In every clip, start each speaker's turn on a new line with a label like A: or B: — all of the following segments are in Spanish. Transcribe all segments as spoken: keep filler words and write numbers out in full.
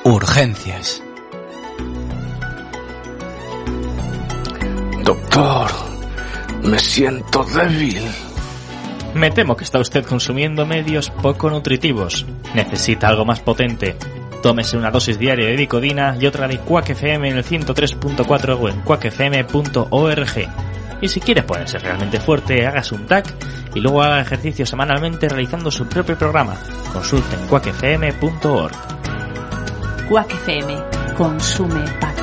A: Urgencias.
B: Doctor, me siento débil.
C: Me temo que está usted consumiendo medios poco nutritivos. Necesita algo más potente. Tómese una dosis diaria de Dicodina y otra de Quack F M en el ciento tres punto cuatro o en quack f m punto org. Y si quiere ponerse realmente fuerte, hágase un T A C y luego haga ejercicio semanalmente realizando su propio programa. Consulte en quack f m punto org.
D: Quack F M. Consume pato.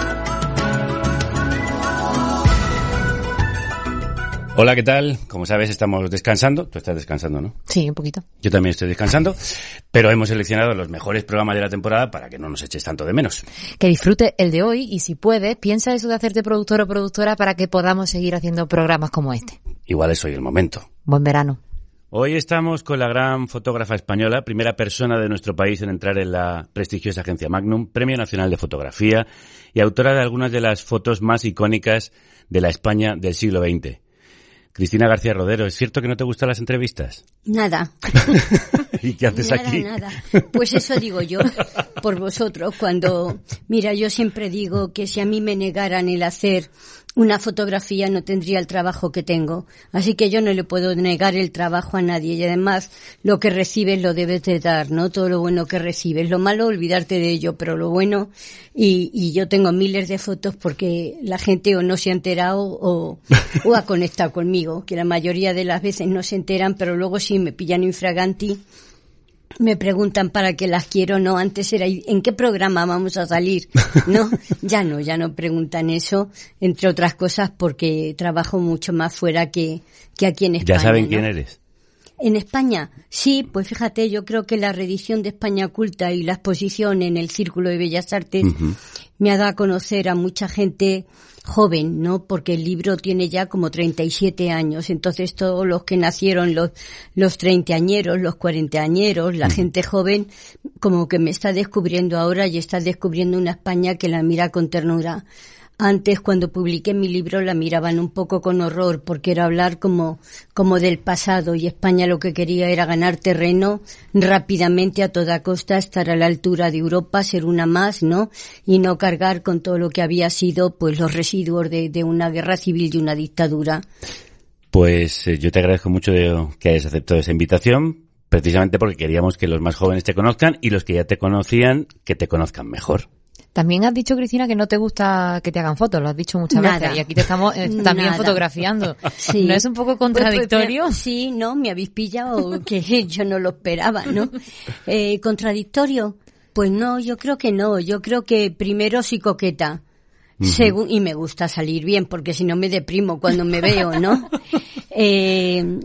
E: Hola, ¿qué tal? Como sabes, estamos descansando. Tú estás descansando, ¿no?
F: Sí, un poquito.
E: Yo también estoy descansando, pero hemos seleccionado los mejores programas de la temporada para que no nos eches tanto de menos.
F: Que disfrute el de hoy y si puedes, piensa eso de hacerte productor o productora para que podamos seguir haciendo programas como este.
E: Igual es hoy el momento.
F: Buen verano.
E: Hoy estamos con la gran fotógrafa española, primera persona de nuestro país en entrar en la prestigiosa agencia Magnum, Premio Nacional de Fotografía y autora de algunas de las fotos más icónicas de la España del siglo veinte. Cristina García Rodero, ¿es cierto que no te gustan las entrevistas?
G: Nada.
E: ¿Y qué haces
G: nada,
E: aquí?
G: Nada, pues eso digo yo, por vosotros, cuando... Mira, yo siempre digo que si a mí me negaran el hacer una fotografía no tendría el trabajo que tengo. Así que yo no le puedo negar el trabajo a nadie. Y además, lo que recibes lo debes de dar, ¿no? Todo lo bueno que recibes. Lo malo, olvidarte de ello, pero lo bueno... Y, y yo tengo miles de fotos porque la gente o no se ha enterado o, o ha conectado conmigo, que la mayoría de las veces no se enteran, pero luego sí me pillan infraganti. Me preguntan para qué las quiero, no, antes era ¿en qué programa vamos a salir? No, ya no, ya no preguntan eso, entre otras cosas porque trabajo mucho más fuera que, que aquí en España.
E: ¿Ya saben
G: ¿no?
E: quién eres?
G: En España, sí, pues fíjate, yo creo que la reedición de España Oculta y la exposición en el Círculo de Bellas Artes uh-huh. me ha dado a conocer a mucha gente joven, ¿no? Porque el libro tiene ya como treinta y siete años, entonces todos los que nacieron, los los treintañeros, los cuarentañeros, la uh-huh. gente joven, como que me está descubriendo ahora y está descubriendo una España que la mira con ternura. Antes, cuando publiqué mi libro, la miraban un poco con horror, porque era hablar como, como del pasado, y España lo que quería era ganar terreno rápidamente a toda costa, estar a la altura de Europa, ser una más, ¿no? Y no cargar con todo lo que había sido, pues, los residuos de, de una guerra civil y una dictadura.
E: Pues eh, yo te agradezco mucho de, que hayas aceptado esa invitación, precisamente porque queríamos que los más jóvenes te conozcan y los que ya te conocían, que te conozcan mejor.
F: También has dicho, Cristina, que no te gusta que te hagan fotos, lo has dicho muchas
G: Nada.
F: veces, y aquí te estamos eh, también
G: Nada.
F: fotografiando.
G: Sí.
F: ¿No es un poco contradictorio?
G: Pues, pues, sí, no, me habéis pillado que yo no lo esperaba, ¿no? Eh, ¿Contradictorio? Pues no, yo creo que no, yo creo que primero soy coqueta. Uh-huh. Según, y me gusta salir bien, porque si no me deprimo cuando me veo, ¿no? Eh,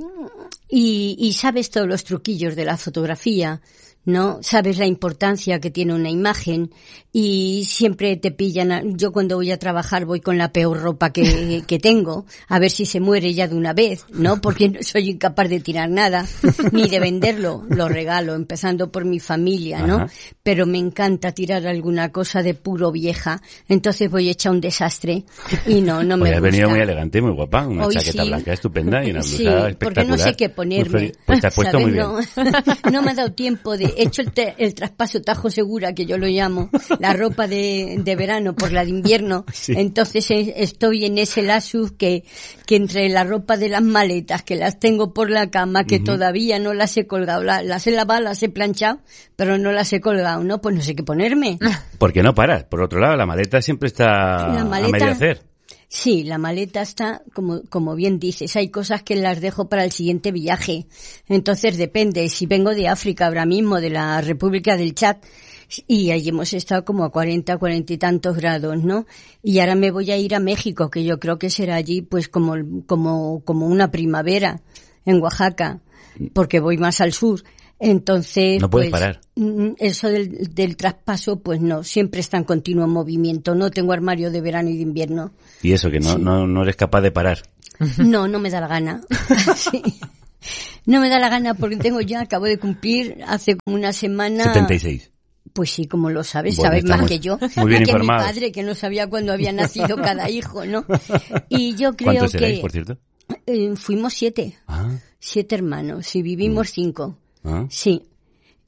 G: y, y sabes todos los truquillos de la fotografía, ¿no? Sabes la importancia que tiene una imagen y siempre te pillan. A, yo cuando voy a trabajar voy con la peor ropa que, que tengo, a ver si se muere ya de una vez, ¿no? Porque no soy incapaz de tirar nada, ni de venderlo, lo regalo, empezando por mi familia, ¿no? Ajá. Pero me encanta tirar alguna cosa de puro vieja, entonces voy hecha un desastre y no, no me
E: Hoy
G: gusta.
E: Has venido muy elegante, muy guapa, una
G: Hoy
E: chaqueta
G: sí.
E: blanca estupenda y una blusa
G: sí,
E: espectacular.
G: Porque no sé qué ponerme.
E: Pues te has puesto
G: ¿sabes?
E: muy bien.
G: No, no me ha dado tiempo de... He hecho el, te, el traspaso Tajo Segura, que yo lo llamo, la ropa de, de verano por la de invierno. Sí. Entonces eh, estoy en ese lasus que, que entre la ropa de las maletas, que las tengo por la cama, que uh-huh. todavía no las he colgado, la, las he lavado, las he planchado, pero no las he colgado, ¿no? Pues no sé qué ponerme.
E: ¿Por qué no paras? Por otro lado, la maleta siempre está la maleta, a medio hacer.
G: Sí, la maleta está, como, como bien dices, hay cosas que las dejo para el siguiente viaje. Entonces depende, si vengo de África ahora mismo, de la República del Chad, y allí hemos estado como a cuarenta, cuarenta y tantos grados, ¿no? Y ahora me voy a ir a México, que yo creo que será allí pues como, como, como una primavera en Oaxaca, porque voy más al sur. Entonces,
E: no puedes
G: pues,
E: parar.
G: Eso del, del traspaso, pues no, siempre está en continuo movimiento. No tengo armario de verano y de invierno.
E: Y eso, que no, sí. no, no eres capaz de parar.
G: No, no me da la gana. Sí. No me da la gana porque tengo ya, acabo de cumplir hace como una semana.
E: setenta y seis.
G: Pues sí, como lo sabes,
E: bueno,
G: sabes más que yo.
E: Muy bien
G: que
E: informados.
G: Mi padre, que no sabía cuándo había nacido cada hijo, ¿no? Y yo creo
E: ¿Cuántos
G: que...
E: erais, por cierto?
G: Eh, fuimos siete.
E: Ah.
G: Siete hermanos, y vivimos
E: mm.
G: cinco.
E: Ah.
G: Sí.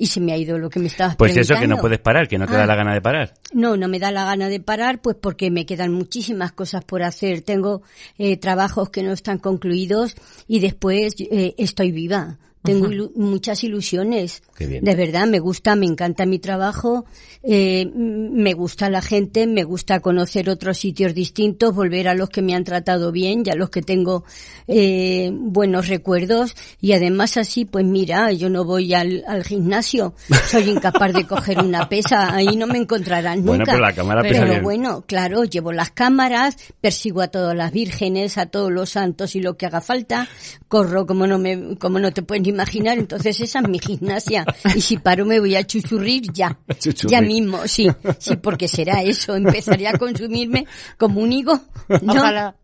G: y se me ha ido lo que me estabas
E: pues
G: preguntando.
E: Pues eso, que no puedes parar, que no te ah. da la gana de parar.
G: No, no me da la gana de parar, pues porque me quedan muchísimas cosas por hacer. Tengo eh, trabajos que no están concluidos y después eh, estoy viva. Tengo ilu- muchas ilusiones.
E: Qué bien.
G: De verdad, me gusta, me encanta mi trabajo, eh, me gusta la gente, me gusta conocer otros sitios distintos, volver a los que me han tratado bien y a los que tengo eh, buenos recuerdos. Y además así, pues mira, yo no voy al, al gimnasio, soy incapaz de coger una pesa, ahí no me encontrarán nunca.
E: Bueno, pero la cámara pesa
G: Pero
E: bien.
G: bueno, claro, llevo las cámaras, persigo a todas las vírgenes, a todos los santos y lo que haga falta, corro como no me, como no te puedes ni imaginar, entonces esa es mi gimnasia. Y si paro me voy a chuchurrir ya,
E: Chuchurrir.
G: ya mismo, sí, sí, porque será eso, empezaría a consumirme como un higo, ¿no?
F: Ojalá.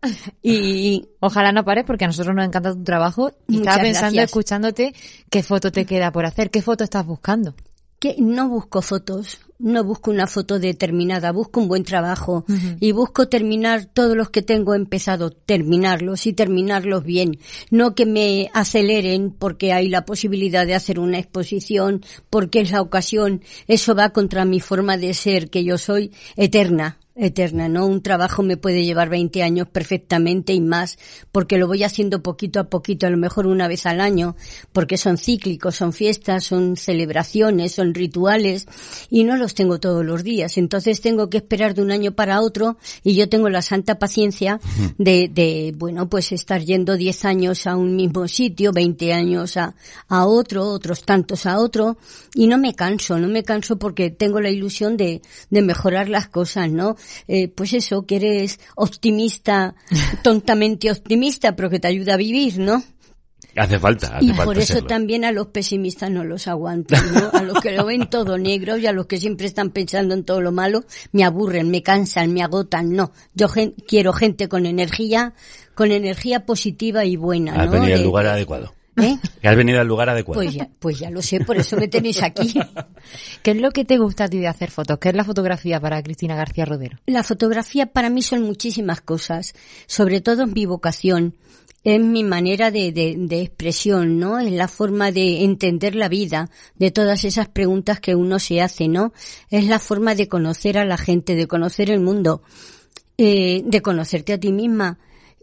G: Y
F: Ojalá no pares, porque a nosotros nos encanta tu trabajo y
G: Muchas
F: estaba pensando,
G: gracias.
F: escuchándote, qué foto te queda por hacer, qué foto estás buscando.
G: que no busco fotos, no busco una foto determinada, busco un buen trabajo uh-huh. y busco terminar todos los que tengo empezado, terminarlos y terminarlos bien, no que me aceleren porque hay la posibilidad de hacer una exposición, porque es la ocasión, eso va contra mi forma de ser, que yo soy eterna. Eterna, ¿no? Un trabajo me puede llevar veinte años perfectamente y más, porque lo voy haciendo poquito a poquito, a lo mejor una vez al año, porque son cíclicos, son fiestas, son celebraciones, son rituales, y no los tengo todos los días. Entonces tengo que esperar de un año para otro, y yo tengo la santa paciencia de, de bueno, pues estar yendo diez años a un mismo sitio, veinte años a, a otro, otros tantos a otro, y no me canso, no me canso porque tengo la ilusión de, de mejorar las cosas, ¿no? Eh, pues eso, que eres optimista, tontamente optimista, pero que te ayuda a vivir, ¿no?
E: Hace falta, hace
G: y
E: falta
G: por eso
E: serlo.
G: también a los pesimistas no los aguanto, ¿no? A los que lo ven todo negro y a los que siempre están pensando en todo lo malo, me aburren, me cansan, me agotan, no. Yo gen- quiero gente con energía, con energía positiva y buena,
E: Has
G: ¿no?
E: venido al
G: De-
E: lugar adecuado.
G: ¿Eh?
E: Que has venido al lugar adecuado.
G: Pues ya, pues ya lo sé, por eso me tenéis aquí.
F: ¿Qué es lo que te gusta a ti de hacer fotos? ¿Qué es la fotografía para Cristina García Rodero?
G: La fotografía para mí son muchísimas cosas, sobre todo es mi vocación, es mi manera de, de, de expresión, ¿no? Es la forma de entender la vida, de todas esas preguntas que uno se hace, ¿no? Es la forma de conocer a la gente, de conocer el mundo, eh, de conocerte a ti misma.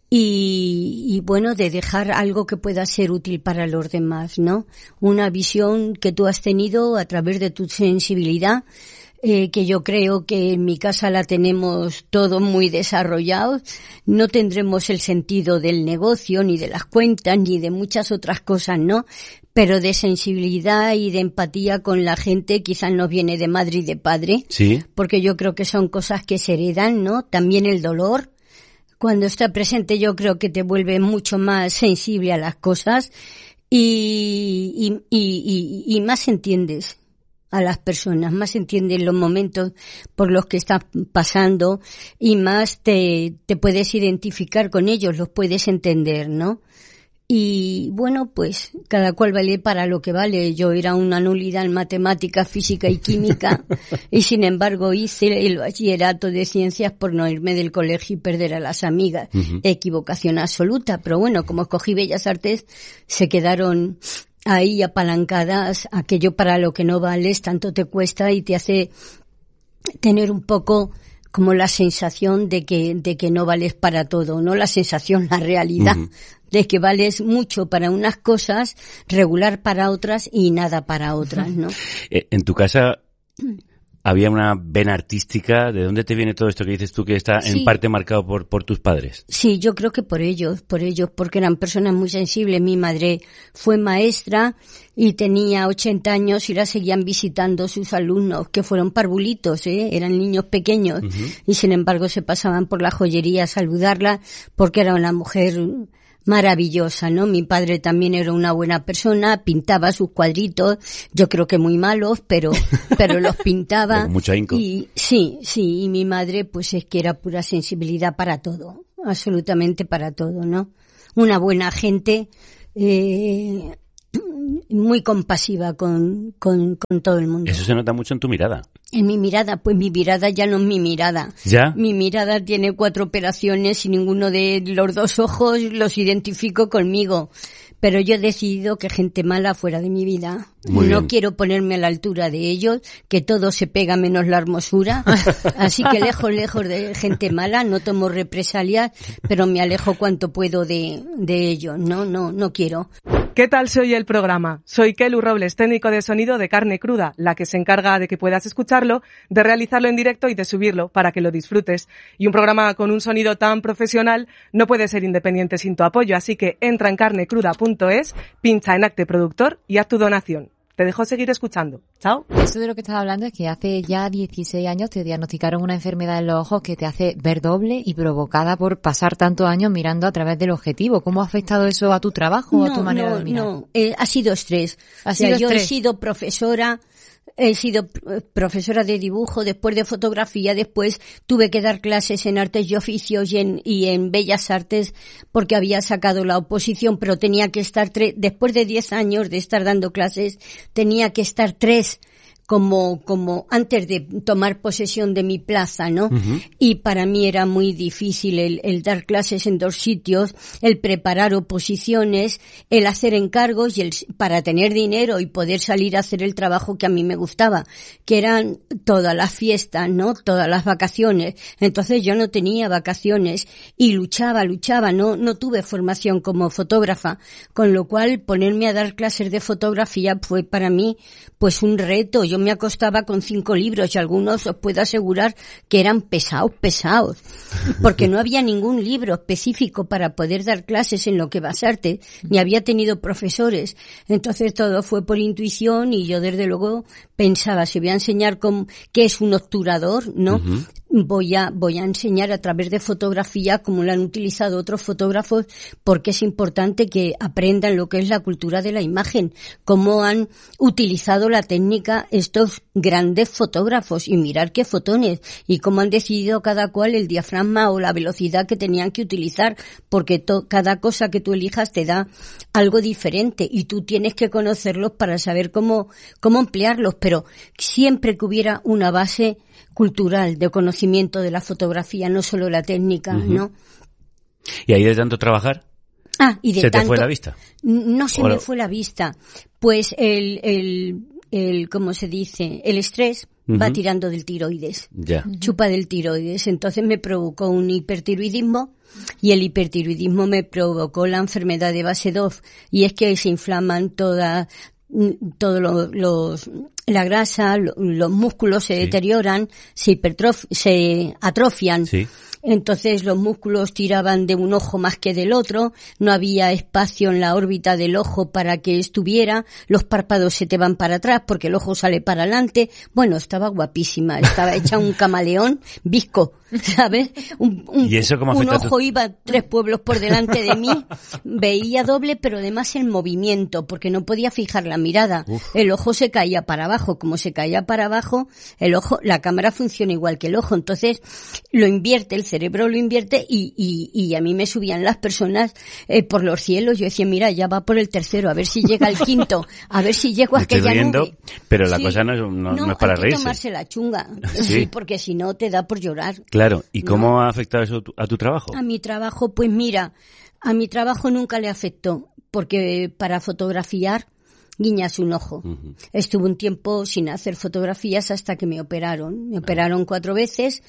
G: Y, y bueno, de dejar algo que pueda ser útil para los demás, ¿no? Una visión que tú has tenido a través de tu sensibilidad, eh, que yo creo que en mi casa la tenemos todo muy desarrollado. No tendremos el sentido del negocio, ni de las cuentas, ni de muchas otras cosas, ¿no? Pero de sensibilidad y de empatía con la gente quizás nos viene de madre y de padre.
E: Sí.
G: Porque yo creo que son cosas que se heredan, ¿no? También el dolor. Cuando está presente yo creo que te vuelve mucho más sensible a las cosas y, y, y, y, y más entiendes a las personas, más entiendes los momentos por los que estás pasando y más te, te puedes identificar con ellos, los puedes entender, ¿no? Y bueno, pues cada cual vale para lo que vale. Yo era una nulidad en matemáticas, física y química y sin embargo hice el bachillerato de ciencias por no irme del colegio y perder a las amigas. Uh-huh. Equivocación absoluta, pero bueno, como escogí Bellas Artes, se quedaron ahí apalancadas. Aquello para lo que no vales tanto te cuesta y te hace tener un poco como la sensación de que de que no vales para todo, no la sensación, la realidad, uh-huh. de que vales mucho para unas cosas, regular para otras y nada para otras, ¿no?
E: En tu casa había una vena artística. ¿De dónde te viene todo esto que dices tú que está
G: sí.
E: en parte marcado por por tus padres?
G: Sí, yo creo que por ellos, por ellos, porque eran personas muy sensibles. Mi madre fue maestra y tenía ochenta años y la seguían visitando sus alumnos, que fueron parvulitos, ¿eh? Eran niños pequeños uh-huh. y sin embargo se pasaban por la joyería a saludarla porque era una mujer maravillosa, ¿no? Mi padre también era una buena persona, pintaba sus cuadritos, yo creo que muy malos, pero pero los pintaba.
E: Con mucho ahínco.
G: Y sí, sí, y mi madre pues es que era pura sensibilidad para todo, absolutamente para todo, ¿no? Una buena gente, eh, muy compasiva con, con, con todo el mundo.
E: Eso se nota mucho en tu mirada.
G: En mi mirada, pues mi mirada ya no es mi mirada.
E: ¿Ya?
G: Mi mirada tiene cuatro operaciones y ninguno de los dos ojos los identifico conmigo. Pero yo he decidido que gente mala fuera de mi vida.
E: Muy
G: no
E: bien.
G: quiero ponerme a la altura de ellos, que todo se pega menos la hermosura. Así que lejos, lejos de gente mala, no tomo represalias, pero me alejo cuanto puedo de, de ellos. No, no, no quiero.
A: ¿Qué tal se oye el programa? Soy Kelu Robles, técnico de sonido de Carne Cruda, la que se encarga de que puedas escucharlo, de realizarlo en directo y de subirlo para que lo disfrutes. Y un programa con un sonido tan profesional no puede ser independiente sin tu apoyo, así que entra en carne cruda punto es, pincha en Acte Productor y haz tu donación. Te dejo seguir escuchando. Chao.
F: Eso de lo que estás hablando es que hace ya dieciséis años te diagnosticaron una enfermedad en los ojos que te hace ver doble y provocada por pasar tantos años mirando a través del objetivo. ¿Cómo ha afectado eso a tu trabajo o
G: no,
F: a tu manera
G: no,
F: de mirar?
G: No, eh, ha sido estrés.
F: ¿Ha
G: o sea,
F: sido
G: yo
F: estrés?
G: he sido profesora, he sido profesora de dibujo, después de fotografía, después tuve que dar clases en artes y oficios y en, y en bellas artes porque había sacado la oposición, pero tenía que estar tres, después de diez años de estar dando clases, tenía que estar tres como, como antes de tomar posesión de mi plaza, ¿no? Uh-huh. Y para mí era muy difícil el, el dar clases en dos sitios, el preparar oposiciones, el hacer encargos y el, para tener dinero y poder salir a hacer el trabajo que a mí me gustaba, que eran todas las fiestas, ¿no? Todas las vacaciones. Entonces yo no tenía vacaciones y luchaba, luchaba, no, no tuve formación como fotógrafa, con lo cual ponerme a dar clases de fotografía fue para mí, pues un reto. Yo me acostaba con cinco libros y algunos os puedo asegurar que eran pesados, pesados, porque no había ningún libro específico para poder dar clases en lo que basarte, ni había tenido profesores. Entonces todo fue por intuición y yo desde luego pensaba, si voy a enseñar cómo, qué es un obturador, ¿no? Uh-huh. Voy a, voy a enseñar a través de fotografía como lo han utilizado otros fotógrafos, porque es importante que aprendan lo que es la cultura de la imagen, cómo han utilizado la técnica estos grandes fotógrafos y mirar qué fotones y cómo han decidido cada cual el diafragma o la velocidad que tenían que utilizar, porque to, cada cosa que tú elijas te da algo diferente y tú tienes que conocerlos para saber cómo, cómo emplearlos, pero siempre que hubiera una base cultural de conocimiento de la fotografía, no solo la técnica, uh-huh. ¿no?
E: ¿Y ahí de tanto trabajar?
G: Ah, y de
E: ¿Se
G: tanto,
E: te fue la vista?
G: No se
E: ¿O
G: me
E: lo...
G: fue la vista. Pues el, el, el, ¿cómo se dice? El estrés uh-huh. va tirando del tiroides.
E: Ya.
G: Chupa del tiroides. Entonces me provocó un hipertiroidismo y el hipertiroidismo me provocó la enfermedad de base dos. Y es que se inflaman todas, todos los, los la grasa, lo, los músculos se sí. deterioran, se hipertrof, se atrofian.
E: Sí.
G: Entonces los músculos tiraban de un ojo más que del otro, no había espacio en la órbita del ojo para que estuviera, los párpados se te van para atrás porque el ojo sale para adelante. Bueno, estaba guapísima, estaba hecha un camaleón visco, ¿sabes? Un, un,
E: ¿Y eso cómo
G: un
E: afecta
G: ojo
E: tu...
G: iba tres pueblos por delante de mí, veía doble, pero además el movimiento, porque no podía fijar la mirada. Uf. El ojo se caía para abajo, como se caía para abajo, el ojo, la cámara funciona igual que el ojo, entonces lo invierte, el cerebro lo invierte y, y, y a mí me subían las personas eh, por los cielos. Yo decía, mira, ya va por el tercero, a ver si llega el quinto, a ver si llego a aquella
E: riendo,
G: nube.
E: Pero la
G: sí.
E: cosa no es, no, no,
G: no
E: es para
G: hay que
E: reírse.
G: tomarse la chunga,
E: sí.
G: sí, porque si no te da por llorar.
E: Claro, ¿y cómo
G: ¿no?
E: ha afectado eso a tu trabajo?
G: A mi trabajo, pues mira, a mi trabajo nunca le afectó, porque para fotografiar guiñas un ojo. Uh-huh. Estuve un tiempo sin hacer fotografías hasta que me operaron. Me operaron cuatro veces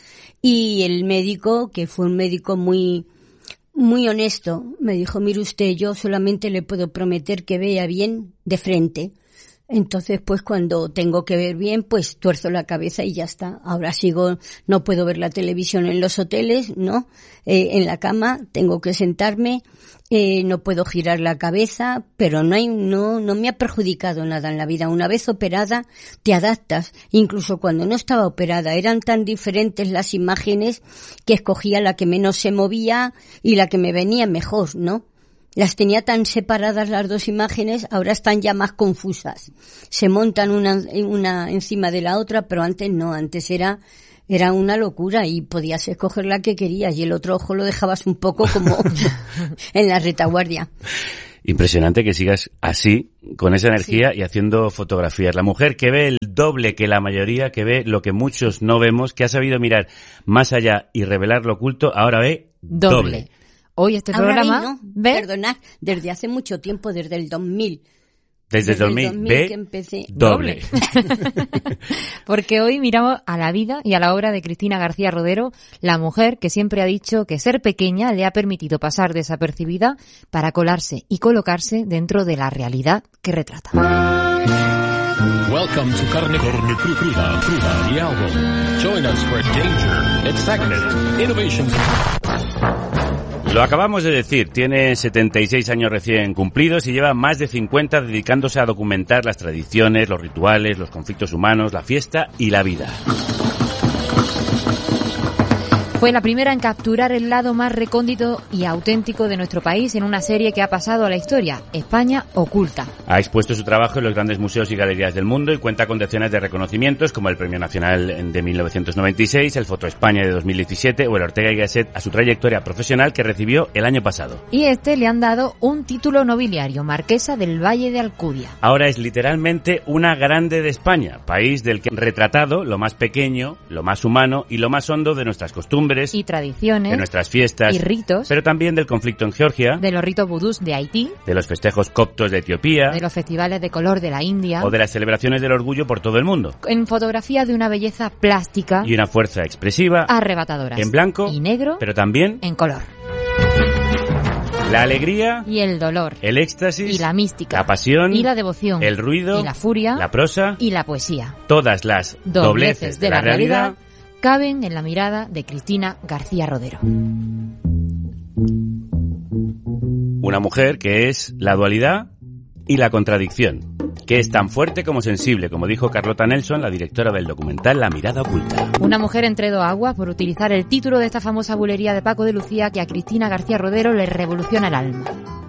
G: y el médico, que fue un médico muy, muy honesto, me dijo, mire usted, yo solamente le puedo prometer que vea bien de frente. Entonces, pues cuando tengo que ver bien, pues tuerzo la cabeza y ya está. Ahora sigo, no puedo ver la televisión en los hoteles, ¿no? Eh, en la cama tengo que sentarme, eh, no puedo girar la cabeza, pero no hay, no, no me ha perjudicado nada en la vida. Una vez operada, te adaptas. Incluso cuando no estaba operada, eran tan diferentes las imágenes que escogía la que menos se movía y la que me venía mejor, ¿no? Las tenía tan separadas las dos imágenes, ahora están ya más confusas. Se montan una, una encima de la otra, pero antes no, antes era, era una locura y podías escoger la que querías y el otro ojo lo dejabas un poco como en la retaguardia.
E: Impresionante que sigas así, con esa energía sí. y haciendo fotografías. La mujer que ve el doble que la mayoría, que ve lo que muchos no vemos, que ha sabido mirar más allá y revelar lo oculto, ahora ve doble. doble.
F: Hoy este
G: ahora
F: programa...
G: Vi, ¿no?
F: ¿Ve?
G: Perdonad, desde hace mucho tiempo, desde el dos mil.
E: Desde, Desde el dos mil, dos mil ve
G: que empecé.
E: doble.
F: Porque hoy miramos a la vida y a la obra de Cristina García Rodero, la mujer que siempre ha dicho que ser pequeña le ha permitido pasar desapercibida para colarse y colocarse dentro de la realidad que retrata.
H: Welcome to Carne, Carne Cruda, Cruda y Album. Join us for danger, excitement, innovation.
E: Lo acabamos de decir, tiene setenta y seis años recién cumplidos y lleva más de cincuenta dedicándose a documentar las tradiciones, los rituales, los conflictos humanos, la fiesta y la vida.
F: Fue la primera en capturar el lado más recóndito y auténtico de nuestro país en una serie que ha pasado a la historia, España Oculta.
E: Ha expuesto su trabajo en los grandes museos y galerías del mundo y cuenta con decenas de reconocimientos como el Premio Nacional de mil novecientos noventa y seis, el Foto España de dos mil diecisiete o el Ortega y Gasset a su trayectoria profesional que recibió el año pasado.
F: Y este le han dado un título nobiliario, Marquesa del Valle de Alcudia.
E: Ahora es literalmente una grande de España, país del que han retratado lo más pequeño, lo más humano y lo más hondo de nuestras costumbres
F: y tradiciones,
E: de nuestras fiestas
F: y ritos,
E: pero también del conflicto en Georgia,
F: de los ritos vudús de Haití,
E: de los festejos coptos de Etiopía,
F: de los festivales de color de la India,
E: o de las celebraciones del orgullo por todo el mundo.
F: En fotografía de una belleza plástica
E: y una fuerza expresiva,
F: arrebatadoras,
E: en blanco
F: y negro,
E: pero también
F: en color.
E: La alegría
F: y el dolor,
E: el éxtasis
F: y la mística,
E: la pasión
F: y la devoción,
E: el ruido
F: y la furia,
E: la prosa
F: y la poesía.
E: Todas las dobleces, dobleces de, de la, la realidad, realidad
F: caben en la mirada de Cristina García Rodero.
E: Una mujer que es la dualidad y la contradicción, que es tan fuerte como sensible, como dijo Carlota Nelson, la directora del documental La mirada oculta.
F: Una mujer entre dos aguas, por utilizar el título de esta famosa bulería de Paco de Lucía que a Cristina García Rodero le revoluciona el alma.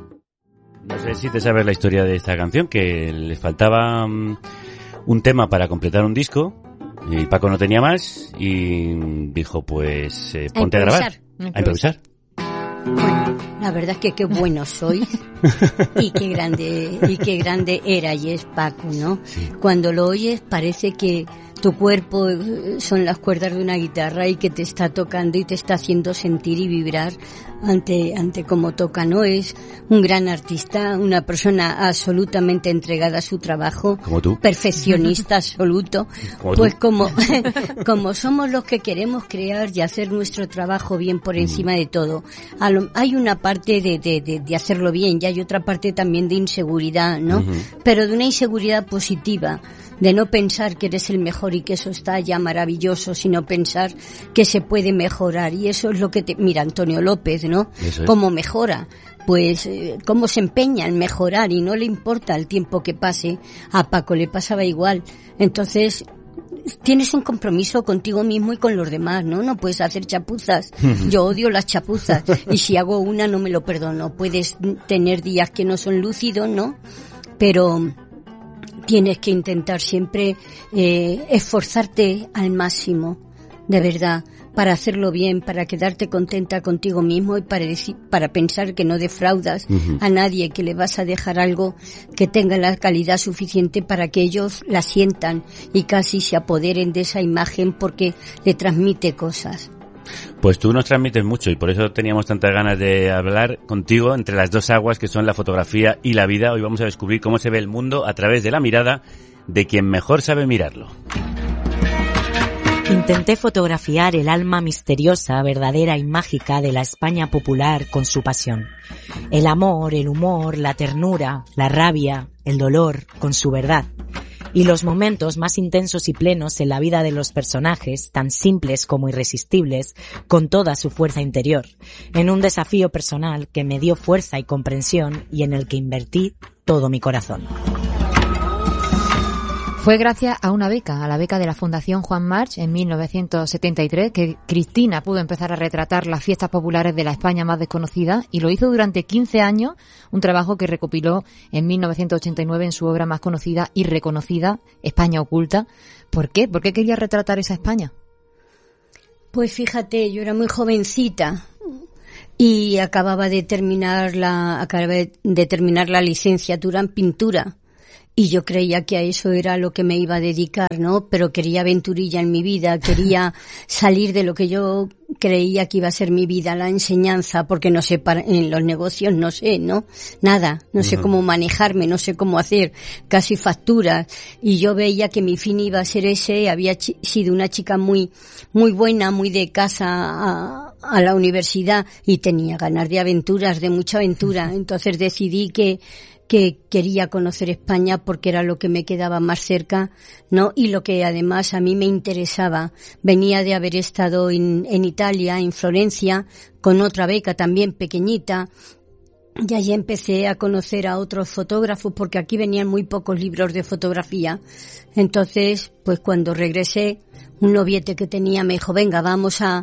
E: No sé si te sabes la historia de esta canción, que les faltaba um, un tema para completar un disco. Y Paco no tenía más y dijo, pues, eh, ponte a, a grabar, a improvisar.
G: Bueno, la verdad es que qué bueno soy y qué grande y qué grande era y es Paco, ¿no? Sí. Cuando lo oyes parece que tu cuerpo son las cuerdas de una guitarra y que te está tocando y te está haciendo sentir y vibrar ante ante cómo toca, ¿no? Es un gran artista, una persona absolutamente entregada a su trabajo,
E: como tú,
G: perfeccionista absoluto,
E: como
G: pues
E: tú.
G: como como somos los que queremos crear y hacer nuestro trabajo bien por encima de todo. Hay una parte de, de, de, de hacerlo bien y hay otra parte también de inseguridad, ¿no? Uh-huh. Pero de una inseguridad positiva, de no pensar que eres el mejor y que eso está ya maravilloso, sino pensar que se puede mejorar. Y eso es lo que te... Mira, Antonio López, ¿no?
E: Eso es.
G: Cómo mejora, pues eh, cómo se empeña en mejorar y no le importa el tiempo que pase. A Paco le pasaba igual. Entonces, tienes un compromiso contigo mismo y con los demás, ¿no? No puedes hacer chapuzas. Yo odio las chapuzas y si hago una no me lo perdono. Puedes tener días que no son lúcidos, ¿no? Pero tienes que intentar siempre eh, esforzarte al máximo, de verdad, para hacerlo bien, para quedarte contenta contigo mismo y para decir, para pensar que no defraudas uh-huh. a nadie, que le vas a dejar algo que tenga la calidad suficiente para que ellos la sientan y casi se apoderen de esa imagen porque le transmite cosas.
E: Pues tú nos transmites mucho y por eso teníamos tantas ganas de hablar contigo entre las dos aguas que son la fotografía y la vida. Hoy vamos a descubrir cómo se ve el mundo a través de la mirada de quien mejor sabe mirarlo.
I: Intenté fotografiar el alma misteriosa, verdadera y mágica de la España popular con su pasión. El amor, el humor, la ternura, la rabia, el dolor con su verdad. Y los momentos más intensos y plenos en la vida de los personajes, tan simples como irresistibles, con toda su fuerza interior, en un desafío personal que me dio fuerza y comprensión y en el que invertí todo mi corazón.
F: Fue gracias a una beca, a la beca de la Fundación Juan March en mil novecientos setenta y tres, que Cristina pudo empezar a retratar las fiestas populares de la España más desconocida y lo hizo durante quince años, un trabajo que recopiló en mil novecientos ochenta y nueve en su obra más conocida y reconocida, España Oculta. ¿Por qué? ¿Por qué quería retratar esa España?
G: Pues fíjate, yo era muy jovencita, y acababa de terminar la, acabé de terminar la licenciatura en pintura. Y yo creía que a eso era lo que me iba a dedicar, ¿no? Pero quería aventurilla en mi vida, quería salir de lo que yo creía que iba a ser mi vida, la enseñanza, porque no sé, para, en los negocios no sé, ¿no? Nada, no sé uh-huh. cómo manejarme, no sé cómo hacer casi facturas. Y yo veía que mi fin iba a ser ese, había ch- sido una chica muy, muy buena, muy de casa a, a la universidad y tenía ganas de aventuras, de mucha aventura. Entonces decidí que que quería conocer España porque era lo que me quedaba más cerca, ¿no? Y lo que además a mí me interesaba. Venía de haber estado en, en Italia, en Florencia, con otra beca también pequeñita, y allí empecé a conocer a otros fotógrafos porque aquí venían muy pocos libros de fotografía. Entonces, pues cuando regresé, un noviete que tenía me dijo, venga, vamos a,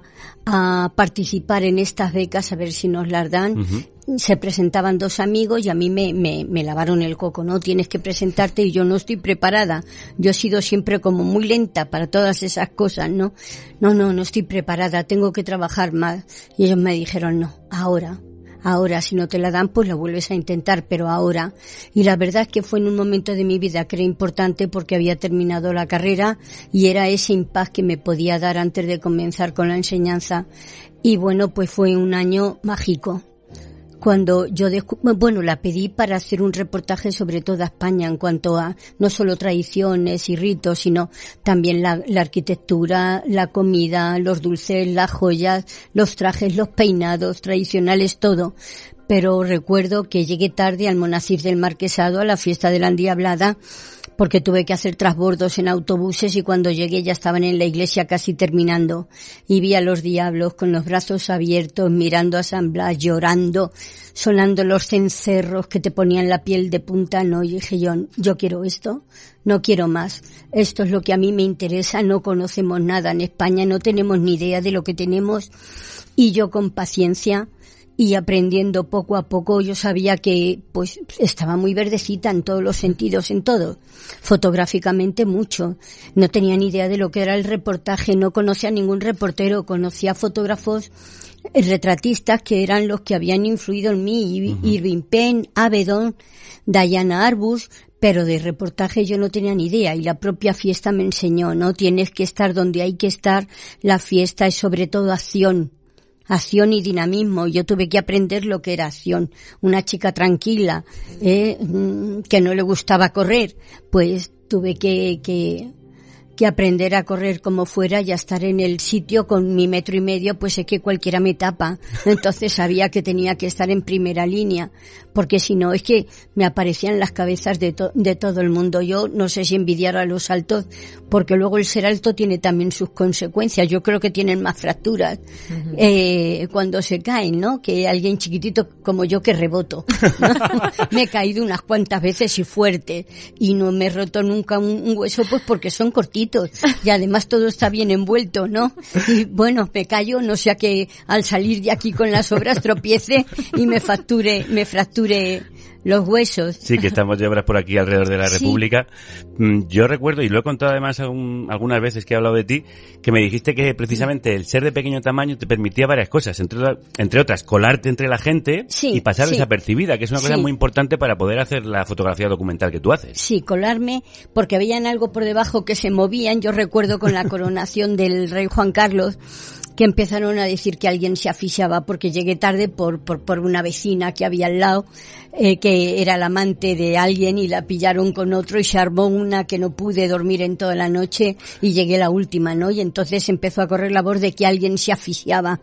G: a participar en estas becas a ver si nos las dan. Uh-huh. Se presentaban dos amigos y a mí me, me, me lavaron el coco, ¿no? Tienes que presentarte y yo no estoy preparada. Yo he sido siempre como muy lenta para todas esas cosas, ¿no? No, no, no estoy preparada, tengo que trabajar más. Y ellos me dijeron, no, ahora. Ahora, si no te la dan, pues la vuelves a intentar, pero ahora. Y la verdad es que fue en un momento de mi vida que era importante porque había terminado la carrera y era ese impas que me podía dar antes de comenzar con la enseñanza. Y bueno, pues fue un año mágico. Cuando yo, descu- bueno, la pedí para hacer un reportaje sobre toda España en cuanto a no solo tradiciones y ritos, sino también la, la arquitectura, la comida, los dulces, las joyas, los trajes, los peinados tradicionales, todo. Pero recuerdo que llegué tarde al Monastir del Marquesado, a la fiesta de la Endiablada, porque tuve que hacer transbordos en autobuses y cuando llegué ya estaban en la iglesia casi terminando. Y vi a los diablos con los brazos abiertos, mirando a San Blas, llorando, sonando los cencerros que te ponían la piel de punta. No, y dije yo, yo quiero esto, no quiero más. Esto es lo que a mí me interesa, no conocemos nada en España, no tenemos ni idea de lo que tenemos. Y yo con paciencia y aprendiendo poco a poco, yo sabía que pues estaba muy verdecita en todos los sentidos, en todo, fotográficamente mucho. No tenía ni idea de lo que era el reportaje, no conocía a ningún reportero, conocía fotógrafos retratistas que eran los que habían influido en mí, uh-huh. Irving Penn, Avedon, Diana Arbus, pero de reportaje yo no tenía ni idea y la propia fiesta me enseñó, ¿no? Tienes que estar donde hay que estar, la fiesta es sobre todo acción. Acción y dinamismo. Yo tuve que aprender lo que era acción. Una chica tranquila, eh, que no le gustaba correr, pues tuve que, que, que aprender a correr como fuera y a estar en el sitio con mi metro y medio, pues es que cualquiera me tapa. Entonces sabía que tenía que estar en primera línea, porque si no es que me aparecían las cabezas de, to- de todo el mundo. Yo no sé si envidiar a los altos, porque luego el ser alto tiene también sus consecuencias. Yo creo que tienen más fracturas uh-huh. eh, cuando se caen, ¿no? Que alguien chiquitito como yo que reboto, ¿no? Me he caído unas cuantas veces y fuerte y no me he roto nunca un, un hueso, pues porque son cortitos y además todo está bien envuelto, ¿no? Y bueno, me callo, no sea que al salir de aquí con las obras tropiece y me fracture, me fracture los huesos.
E: Sí, que estamos de obras por aquí alrededor de la sí. República. Yo recuerdo, y lo he contado además algún, algunas veces que he hablado de ti, que me dijiste que precisamente el ser de pequeño tamaño te permitía varias cosas, entre, entre otras, colarte entre la gente sí, y pasar sí. desapercibida, que es una cosa sí. muy importante para poder hacer la fotografía documental que tú haces.
G: Sí, colarme, porque veían algo por debajo que se movían. Yo recuerdo con la coronación del rey Juan Carlos, que empezaron a decir que alguien se asfixiaba porque llegué tarde por, por, por una vecina que había al lado, eh, que era la amante de alguien y la pillaron con otro y se armó una que no pude dormir en toda la noche y llegué la última, ¿no? Y entonces empezó a correr la voz de que alguien se asfixiaba.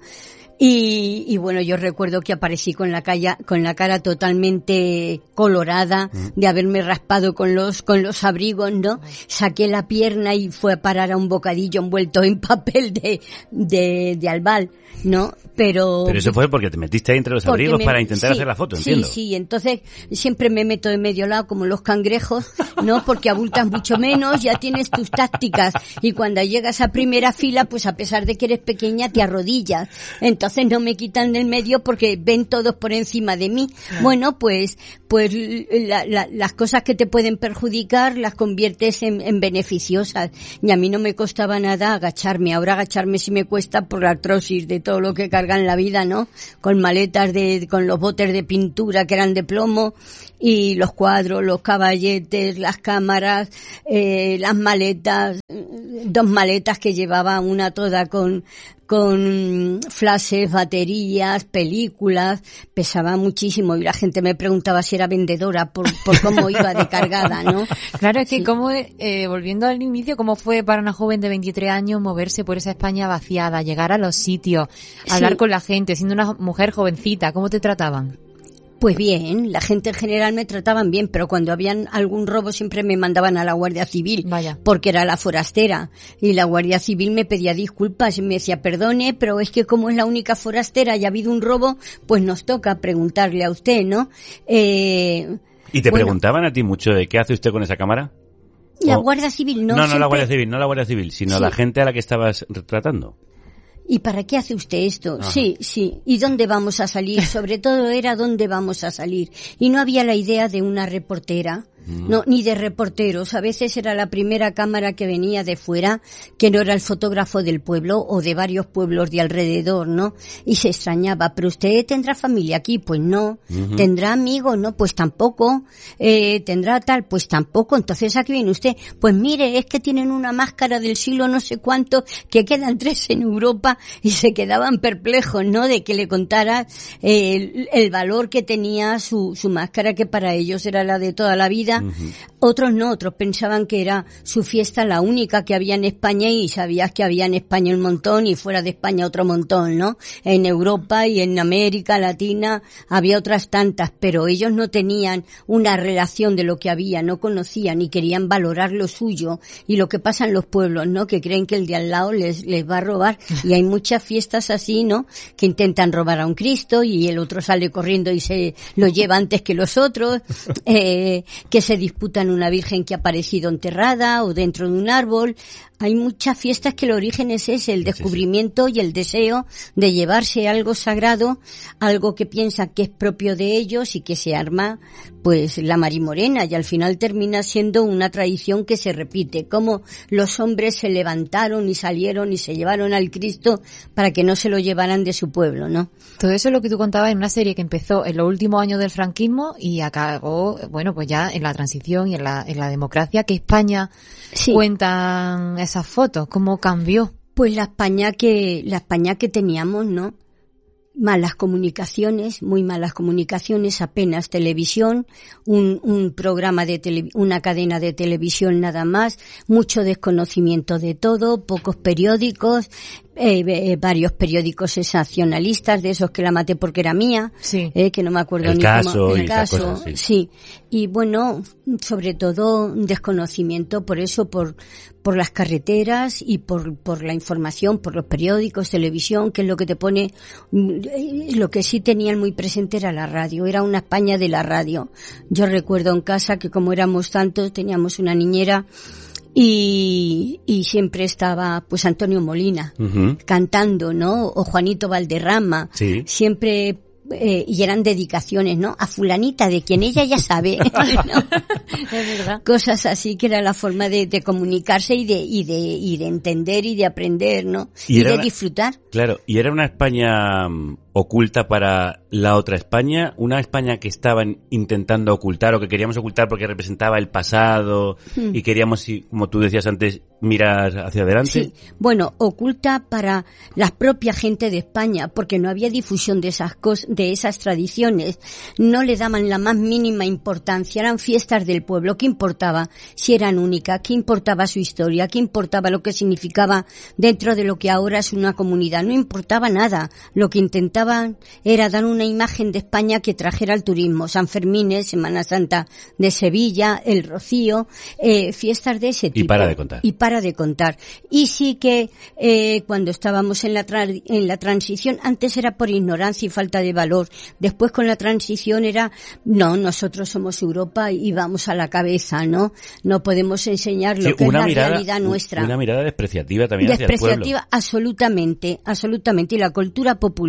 G: Y, y bueno, yo recuerdo que aparecí con la cara, con la cara totalmente colorada de haberme raspado con los, con los abrigos, ¿no? Saqué la pierna y fue a parar a un bocadillo envuelto en papel de, de, de albal, ¿no? Pero...
E: Pero eso fue porque te metiste ahí entre los abrigos me, para intentar sí, hacer la foto, entiendo.
G: Sí, sí, entonces siempre me meto de medio lado como los cangrejos, ¿no? Porque abultas mucho menos, ya tienes tus tácticas y cuando llegas a primera fila, pues a pesar de que eres pequeña, te arrodillas. Entonces no me quitan del medio porque ven todos por encima de mí. Bueno, pues, pues pues la, la, las cosas que te pueden perjudicar las conviertes en, en beneficiosas. Y a mí no me costaba nada agacharme. Ahora agacharme sí me cuesta por la artrosis de todo lo que carga en la vida, ¿no? Con maletas de, con los botes de pintura que eran de plomo, y los cuadros, los caballetes, las cámaras, eh, las maletas, dos maletas que llevaba, una toda con con flashes, baterías, películas, pesaba muchísimo y la gente me preguntaba si era vendedora por, por cómo iba de cargada, ¿no?
F: Claro, es que
G: Sí.
F: como, eh, volviendo al inicio, ¿cómo fue para una joven de veintitrés años moverse por esa España vaciada, llegar a los sitios, hablar
G: Sí.
F: con la gente, siendo una mujer jovencita? ¿Cómo te trataban?
G: Pues bien, la gente en general me trataban bien, pero cuando habían algún robo siempre me mandaban a la Guardia Civil,
F: Vaya.
G: porque era la forastera, y la Guardia Civil me pedía disculpas y me decía, perdone, pero es que como es la única forastera y ha habido un robo, pues nos toca preguntarle a usted, ¿no? Eh,
E: ¿Y te
G: bueno,
E: preguntaban a ti mucho de qué hace usted con esa cámara?
G: La
E: O-
G: Guardia Civil no
E: No, no, la
G: siempre-
E: Guardia Civil, no la Guardia Civil, sino
G: Sí.
E: la gente a la que estabas retratando.
G: ¿Y para qué hace usted esto?
E: Ajá.
G: Sí, sí. ¿Y dónde vamos a salir? Sobre todo era dónde vamos a salir. Y no había la idea de una reportera, no, ni de reporteros. A veces era la primera cámara que venía de fuera, que no era el fotógrafo del pueblo o de varios pueblos de alrededor, ¿no? Y se extrañaba, ¿pero usted tendrá familia aquí? Pues no.
J: Ujú.
G: ¿Tendrá amigos? No, pues tampoco. Eh, ¿Tendrá tal? Pues tampoco. Entonces, ¿a qué viene usted? Pues mire, es que tienen una máscara del siglo no sé cuánto, que quedan tres en Europa, y se quedaban perplejos, ¿no? De que le contara eh, el, el valor que tenía su, su máscara, que para ellos era la de toda la vida. Otros no, otros pensaban que era su fiesta la única que había en España, y sabías que había en España un montón y fuera de España otro montón, ¿no? En Europa y en América Latina había otras tantas, pero ellos no tenían una relación de lo que había, no conocían y querían valorar lo suyo. Y lo que pasa en los pueblos, ¿no? Que creen que el de al lado les, les va a robar, y hay muchas fiestas así, ¿no? Que intentan robar a un Cristo y el otro sale corriendo y se lo lleva antes que los otros, eh, que se disputan una virgen que ha aparecido enterrada o dentro de un árbol. Hay muchas fiestas que el origen es ese, el descubrimiento y el deseo de llevarse algo sagrado, algo que piensan que es propio de ellos y que se arma, pues, la marimorena, y al final termina siendo una tradición que se repite, como los hombres se levantaron y salieron y se llevaron al Cristo para que no se lo llevaran de su pueblo, ¿no?
F: Todo eso es lo que tú contabas en una serie que empezó en los últimos años del franquismo y acabó, bueno, pues ya en la transición y en la, en la democracia. ¿Qué España cuentan esas fotos? ¿Cómo cambió?
G: Pues la España que, la España que teníamos, ¿no? Malas comunicaciones, muy malas comunicaciones, apenas televisión, un, un programa de tele, una cadena de televisión nada más, mucho desconocimiento de todo, pocos periódicos, eh, eh, varios periódicos sensacionalistas, de esos que la maté porque era mía, eh, que no me acuerdo
E: El
G: ni
E: caso
G: cómo,
E: y
G: el
E: esas
G: caso,
E: cosas, sí.
G: sí. Y bueno, sobre todo un desconocimiento, por eso, por, por las carreteras y por, por la información, por los periódicos, televisión, que es lo que te pone. Lo que sí tenían muy presente era la radio, era una España de la radio. Yo recuerdo en casa que como éramos tantos, teníamos una niñera y, y siempre estaba pues Antonio Molina
E: Ujú.
G: cantando, ¿no? O Juanito Valderrama.
E: Sí.
G: Siempre, eh, y eran dedicaciones, ¿no? A fulanita, de quien ella ya sabe, ¿no?
F: Es verdad.
G: Cosas así, que era la forma de, de comunicarse y de, y de, y de entender y de aprender, ¿no?
E: Y
G: Y,
E: era
G: de
E: una-
G: disfrutar.
E: Claro, y era una España mm, oculta para la otra España, una España que estaban intentando ocultar o que queríamos ocultar porque representaba el pasado
G: Hmm.
E: y queríamos, y, como tú decías antes, mirar hacia adelante.
G: Sí, bueno, oculta para la propia gente de España, porque no había difusión de esas cosas, de esas tradiciones, no le daban la más mínima importancia, eran fiestas del pueblo. ¿Qué importaba si eran únicas? ¿Qué importaba su historia? ¿Qué importaba lo que significaba dentro de lo que ahora es una comunidad? No importaba nada. Lo que intentaban era dar una imagen de España que trajera el turismo. San Fermín, Semana Santa de Sevilla, el Rocío, eh, fiestas de ese tipo.
E: Y para de contar.
G: Y para de contar. Y sí que eh, cuando estábamos en la, tra- en la transición, antes era por ignorancia y falta de valor. Después con la transición era, no, nosotros somos Europa y vamos a la cabeza, ¿no? No podemos enseñar lo
E: Sí,
G: que es
E: una
G: la
E: mirada,
G: realidad
E: un-
G: nuestra.
E: Una mirada despreciativa también hacia el pueblo.
G: Despreciativa, absolutamente, absolutamente. Y la cultura popular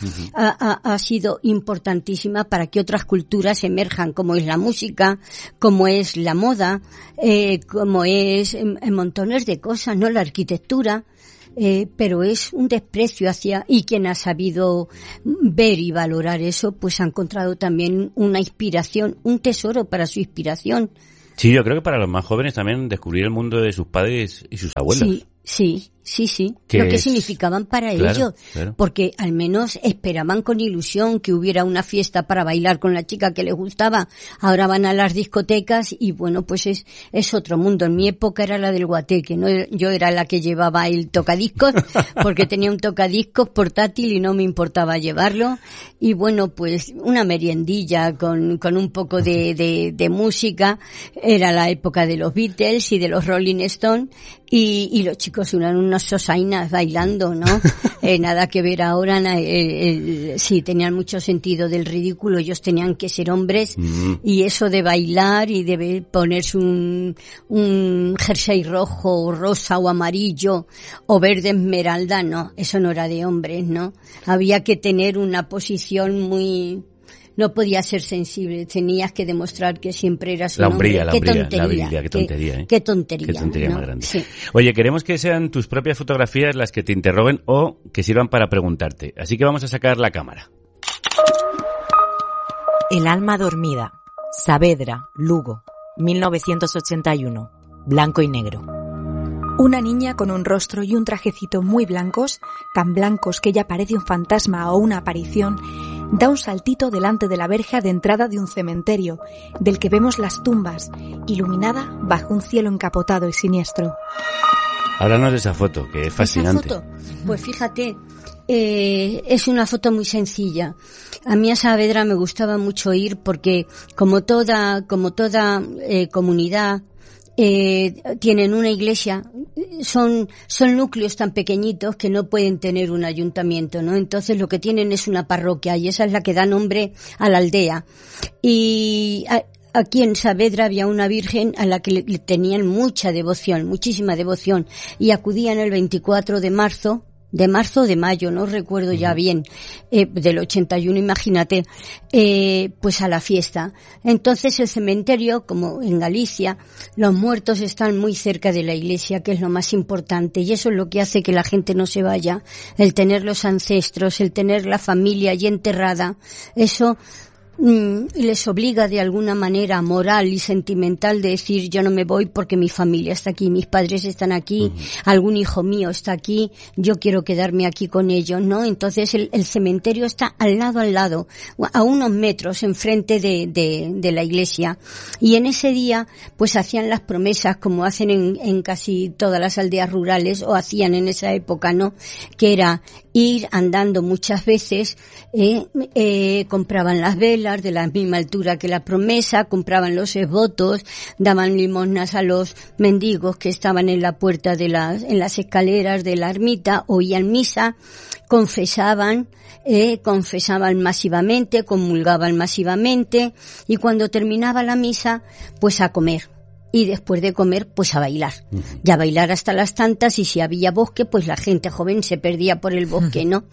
G: uh-huh. ha, ha, ha sido importantísima para que otras culturas emerjan, como es la música, como es la moda, eh, como es en, en montones de cosas, ¿no? La arquitectura. Eh, pero es un desprecio hacia, y quien ha sabido ver y valorar eso, pues ha encontrado también una inspiración, un tesoro para su inspiración.
E: Sí, yo creo que para los más jóvenes también descubrir el mundo de sus padres y sus abuelos.
G: Sí, sí, sí, sí.
E: Que
G: lo que
E: es...
G: significaban para
E: claro,
G: ellos.
E: Claro.
G: Porque al menos esperaban con ilusión que hubiera una fiesta para bailar con la chica que les gustaba. Ahora van a las discotecas y bueno, pues es, es otro mundo. En mi época era la del guateque, ¿no? Yo era la que llevaba el tocadiscos porque tenía un tocadiscos portátil y no me importaba llevarlo. Y bueno, pues una meriendilla con, con un poco de, de, de música. Era la época de los Beatles y de los Rolling Stones y, y los chicos eran unos sosainas bailando, ¿no? eh, nada que ver ahora, eh, eh, sí, tenían mucho sentido del ridículo, ellos tenían que ser hombres mm. y eso de bailar y de ponerse un, un jersey rojo o rosa o amarillo o verde esmeralda, no, eso no era de hombres, ¿no? Había que tener una posición muy... No podías ser sensible, tenías que demostrar que siempre eras un
E: la hombría,
G: hombre.
E: La
G: qué
E: hombría,
G: tontería,
E: la virilidad, qué tontería,
G: qué,
E: ¿eh?
G: Qué tontería.
E: Qué tontería
G: ¿no?
E: más grande.
G: Sí.
E: Oye, queremos que sean tus propias fotografías las que te interroguen o que sirvan para preguntarte. Así que vamos a sacar la cámara.
I: El alma dormida. Saavedra, Lugo, mil novecientos ochenta y uno. Blanco y negro.
J: Una niña con un rostro y un trajecito muy blancos, tan blancos que ella parece un fantasma o una aparición, da un saltito delante de la verja de entrada de un cementerio, del que vemos las tumbas, iluminada bajo un cielo encapotado y siniestro.
E: Háblanos de esa foto, que es fascinante.
G: ¿Esa foto? Pues fíjate, eh, es una foto muy sencilla. A mí a Saavedra me gustaba mucho ir porque, como toda, como toda eh, comunidad, Eh, tienen una iglesia, son, son núcleos tan pequeñitos que no pueden tener un ayuntamiento, ¿no? Entonces lo que tienen es una parroquia y esa es la que da nombre a la aldea. Y a, aquí en Saavedra había una virgen a la que le, le tenían mucha devoción, muchísima devoción, y acudían el veinticuatro de marzo, de marzo o de mayo, no recuerdo ya bien, eh, del ochenta y uno, imagínate, eh, pues a la fiesta. Entonces el cementerio, como en Galicia, los muertos están muy cerca de la iglesia, que es lo más importante, y eso es lo que hace que la gente no se vaya, el tener los ancestros, el tener la familia allí enterrada, eso Mm, les obliga de alguna manera moral y sentimental de decir yo no me voy porque mi familia está aquí, mis padres están aquí, uh-huh. algún hijo mío está aquí, yo quiero quedarme aquí con ellos, ¿no? Entonces el, el cementerio está al lado al lado, a unos metros enfrente de, de, de la iglesia, y en ese día pues hacían las promesas como hacen en, en casi todas las aldeas rurales, o hacían en esa época, ¿no? Que era ir andando muchas veces, eh, eh, compraban las velas de la misma altura que la promesa, compraban los esvotos, daban limosnas a los mendigos que estaban en la puerta de las, en las escaleras de la ermita, oían misa, confesaban, eh, confesaban masivamente, comulgaban masivamente, y cuando terminaba la misa, pues a comer. Y después de comer, pues a bailar. Uh-huh. Y a bailar hasta las tantas, y si había bosque, pues la gente joven se perdía por el bosque, ¿no?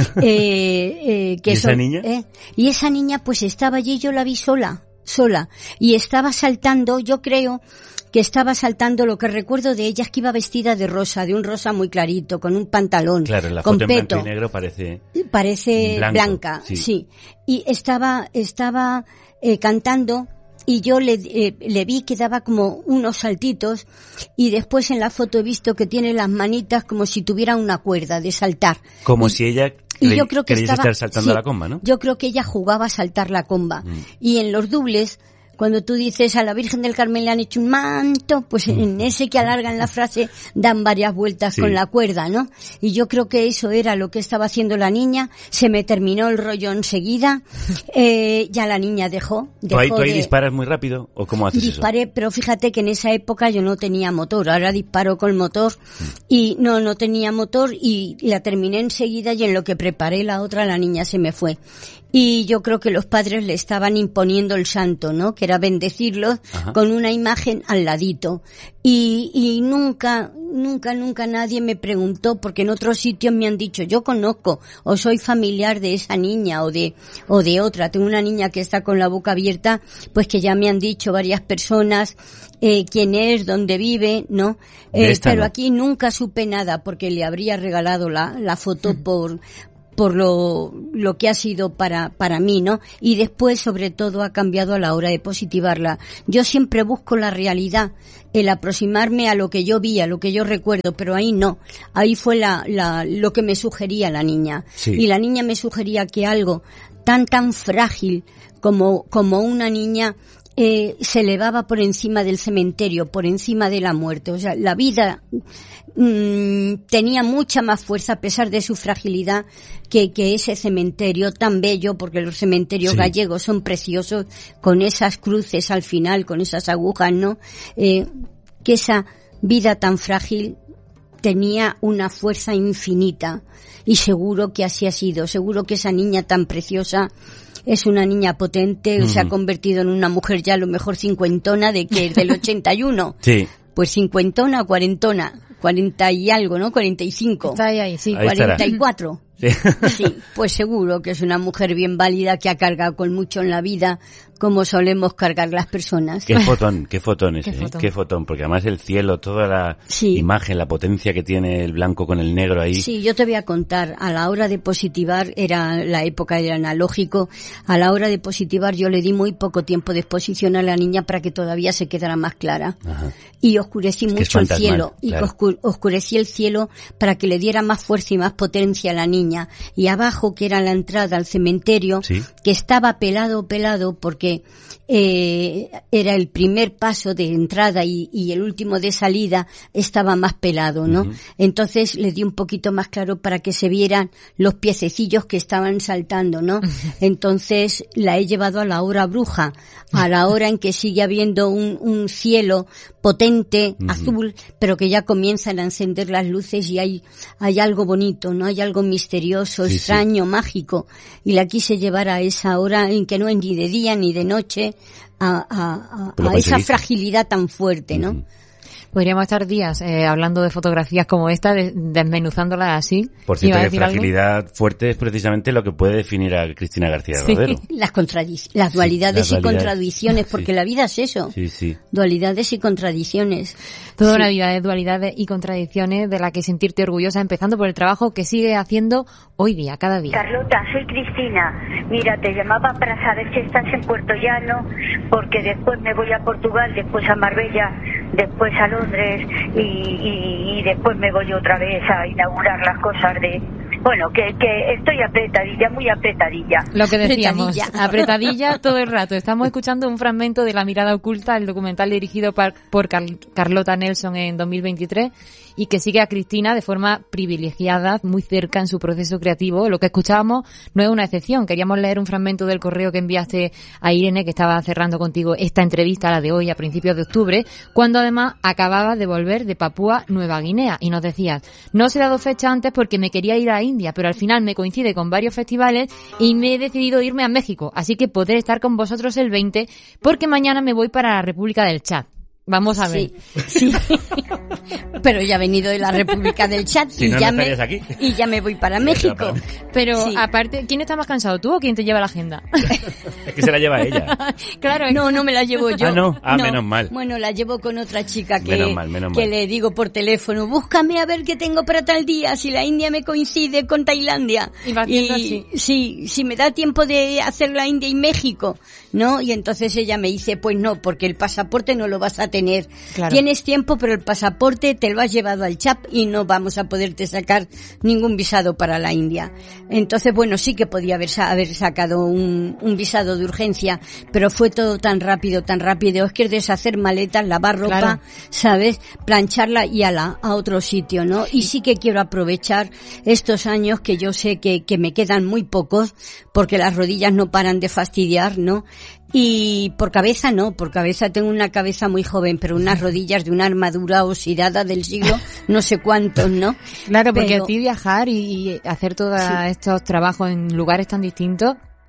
G: eh, eh, que
E: ¿Y
G: eso,
E: esa niña?
G: Eh, y esa niña pues estaba allí, yo la vi sola, sola. Y estaba saltando, yo creo que estaba saltando, lo que recuerdo de ella es que iba vestida de rosa, de un rosa muy clarito, con un pantalón.
E: Claro, en la
G: con
E: foto
G: peto.
E: en blanco y negro parece...
G: Parece
E: blanco,
G: blanca,
E: sí.
G: sí. Y estaba, estaba eh, cantando... Y yo le, eh, le vi que daba como unos saltitos, y después en la foto he visto que tiene las manitas como si tuviera una cuerda de saltar.
E: Como
G: y,
E: si ella
G: y yo creo que
E: quería
G: estaba,
E: estar saltando
G: sí,
E: la comba, ¿no?
G: Yo creo que ella jugaba a saltar la comba. Mm. Y en los dobles, cuando tú dices a la Virgen del Carmen le han hecho un manto, pues en ese que alargan la frase dan varias vueltas sí. con la cuerda, ¿no? Y yo creo que eso era lo que estaba haciendo la niña. Se me terminó el rollo enseguida. Eh, ya la niña dejó. dejó
E: ¿Tú ahí, ¿tú ahí
G: de...
E: disparas muy rápido o cómo haces
G: Disparé,
E: eso?
G: Pero fíjate que en esa época yo no tenía motor. Ahora disparo con motor mm. y no, no tenía motor, y la terminé enseguida, y en lo que preparé la otra la niña se me fue. y yo creo que los padres le estaban imponiendo el santo, ¿no? Que era bendecirlos Ajá. con una imagen al ladito. Y, y nunca, nunca, nunca nadie me preguntó, porque en otros sitios me han dicho, yo conozco o soy familiar de esa niña o de, o de otra. Tengo una niña que está con la boca abierta, pues que ya me han dicho varias personas, eh, quién es, dónde vive, ¿no? Eh, pero no. Aquí nunca supe nada porque le habría regalado la, la foto por, por lo, lo que ha sido para, para mí, ¿no? Y después, sobre todo, ha cambiado a la hora de positivarla. Yo siempre busco la realidad, el aproximarme a lo que yo vi, a lo que yo recuerdo, pero ahí no. Ahí fue la, la, lo que me sugería la niña. Sí. Y la niña me sugería que algo tan, tan frágil como, como una niña, eh, se elevaba por encima del cementerio, por encima de la muerte. O sea, la vida, mmm, tenía mucha más fuerza a pesar de su fragilidad que, que ese cementerio tan bello, porque los cementerios sí. gallegos son preciosos, con esas cruces al final, con esas agujas, ¿no? Eh, que esa vida tan frágil tenía una fuerza infinita, y seguro que así ha sido. Seguro que esa niña tan preciosa es una niña potente, mm. se ha convertido en una mujer ya a lo mejor cincuentona, de que es del ochenta y uno.
E: Sí.
G: Pues cincuentona, cuarentona, cuarenta y algo, ¿no? cuarenta y cinco.
F: Está ahí, ahí, sí.
E: Ahí
G: cuarenta y cuatro. Sí. Sí, pues seguro que es una mujer bien válida, que ha cargado con mucho en la vida, como solemos cargar las personas.
E: Qué fotón, qué fotón ese, ¿Qué, fotón? ¿eh? Qué fotón, porque además el cielo, toda la sí. imagen, la potencia que tiene el blanco con el negro ahí.
G: Sí, yo te voy a contar, a la hora de positivar, era la época del analógico, a la hora de positivar yo le di muy poco tiempo de exposición a la niña para que todavía se quedara más clara. Ajá. Y oscurecí es mucho el cielo, claro. y oscure, oscurecí el cielo para que le diera más fuerza y más potencia a la niña. Y abajo, que era la entrada al cementerio, ¿sí? que estaba pelado, pelado, porque eh, era el primer paso de entrada y, y el último de salida estaba más pelado, ¿no? Uh-huh. Entonces le di un poquito más claro para que se vieran los piececillos que estaban saltando, ¿no? Entonces la he llevado a la hora bruja, a la hora en que sigue habiendo un, un cielo potente, uh-huh. azul, pero que ya comienzan a encender las luces y hay, hay algo bonito, ¿no? Hay algo misterioso, sí, extraño, sí. mágico. Y la quise llevar a esa hora en que no es ni de día ni de noche, a, a, a, a esa fragilidad tan fuerte, ¿no? Uh-huh.
F: Podríamos estar días eh, hablando de fotografías como esta, de, desmenuzándolas así.
E: Por cierto, que fragilidad algo? fuerte es precisamente lo que puede definir a Cristina García
G: sí.
E: Rodero.
G: Las, contradic- las dualidades sí, las y dualidades. contradicciones, porque sí. la vida es eso.
E: Sí, sí.
G: Dualidades y contradicciones.
F: Toda
G: sí.
F: una vida de dualidades y contradicciones de la que sentirte orgullosa, empezando por el trabajo que sigue haciendo hoy día, cada día.
K: Carlota, soy Cristina. Mira, te llamaba para saber si estás en Puerto Llano, porque después me voy a Portugal, después a Marbella, después a Londres y, y, y después me voy otra vez a inaugurar las cosas de... Bueno, que, que estoy apretadilla, muy apretadilla.
F: Lo que decíamos, apretadilla. apretadilla todo el rato. Estamos escuchando un fragmento de La mirada oculta, el documental dirigido por, por Car- Carlota Nelson en dos mil veintitrés, y que sigue a Cristina de forma privilegiada, muy cerca en su proceso creativo. Lo que escuchábamos no es una excepción. Queríamos leer un fragmento del correo que enviaste a Irene, que estaba cerrando contigo esta entrevista, la de hoy, a principios de octubre, cuando además acababas de volver de Papúa Nueva Guinea, y nos decías: no os he dado fecha antes porque me quería ir a India, pero al final me coincide con varios festivales y me he decidido irme a México, así que podré estar con vosotros el veinte, porque mañana me voy para la República del Chad. Vamos a ver.
G: Sí, sí. Pero ya he venido de la República del Chad
E: si
G: y,
E: no,
G: ya
E: no
G: me,
E: aquí.
G: y ya me voy para México.
F: Pero
G: sí.
F: aparte, ¿quién está más cansado, tú o quién te lleva la agenda?
E: Es que se la lleva ella.
F: Claro.
G: No, no me la llevo yo.
E: Ah, no. Ah,
G: no.
E: menos mal.
G: Bueno, la llevo con otra chica que,
E: menos mal, menos
G: que
E: mal.
G: le digo por teléfono, búscame a ver qué tengo para tal día, si la India me coincide con Tailandia.
F: Y va haciendo así.
G: Sí, si me da tiempo de hacer la India y México, ¿no? Y entonces ella me dice, pues no, porque el pasaporte no lo vas a tener.
F: Claro.
G: Tienes tiempo, pero el pasaporte te lo has llevado al Chap y no vamos a poderte sacar ningún visado para la India. Entonces, bueno, sí que podía haber, haber sacado un, un visado de urgencia, pero fue todo tan rápido, tan rápido. Es que es deshacer maletas, lavar ropa, claro. ¿sabes? Plancharla y ala, a otro sitio, ¿no? Y sí que quiero aprovechar estos años que yo sé que, que me quedan muy pocos, porque las rodillas no paran de fastidiar, ¿no? Y por cabeza no, por cabeza tengo una cabeza muy joven, pero unas rodillas de una armadura oxidada del siglo no sé cuántos, ¿no?
F: Claro, porque
G: pero,
F: a ti viajar y hacer todos sí. estos trabajos en lugares tan distintos